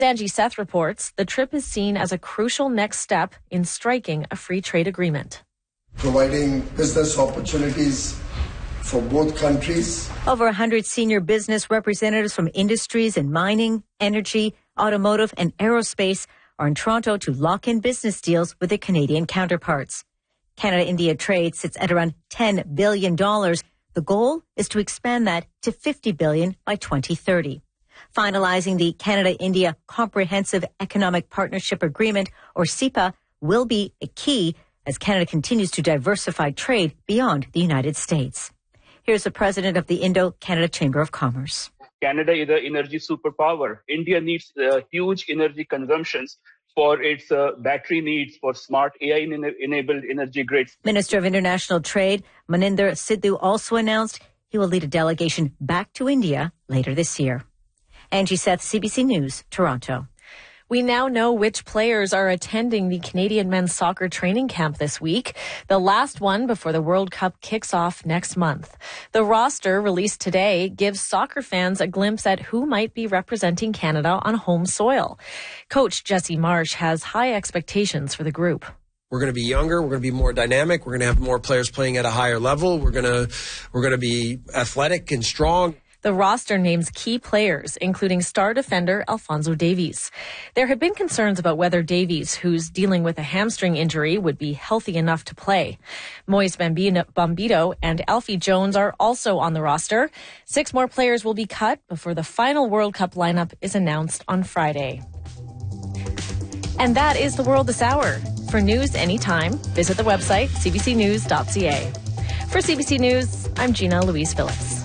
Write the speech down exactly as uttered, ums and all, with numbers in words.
Angie Seth reports the trip is seen as a crucial next step in striking a free trade agreement. Providing business opportunities for both countries. Over one hundred senior business representatives from industries in mining, energy, automotive, and aerospace are in Toronto to lock in business deals with their Canadian counterparts. Canada-India trade sits at around ten billion dollars. The goal is to expand that to fifty billion dollars by twenty thirty. Finalizing the Canada-India Comprehensive Economic Partnership Agreement, or C E P A, will be a key as Canada continues to diversify trade beyond the United States. Here's the president of the Indo-Canada Chamber of Commerce. Canada is an energy superpower. India needs uh, huge energy consumptions for its uh, battery needs, for smart A I-enabled energy grids. Minister of International Trade, Maninder Sidhu, also announced he will lead a delegation back to India later this year. Angie Seth, C B C News, Toronto. We now know which players are attending the Canadian men's soccer training camp this week, the last one before the World Cup kicks off next month. The roster released today gives soccer fans a glimpse at who might be representing Canada on home soil. Coach Jesse Marsh has high expectations for the group. We're going to be younger. We're going to be more dynamic. We're going to have more players playing at a higher level. We're going to, we're going to be athletic and strong. The roster names key players, including star defender Alphonso Davies. There had been concerns about whether Davies, who's dealing with a hamstring injury, would be healthy enough to play. Moise Bombito and Alfie Jones are also on the roster. Six more players will be cut before the final World Cup lineup is announced on Friday. And that is the world this hour. For news anytime, visit the website c b c news dot c a. For C B C News, I'm Gina Louise Phillips.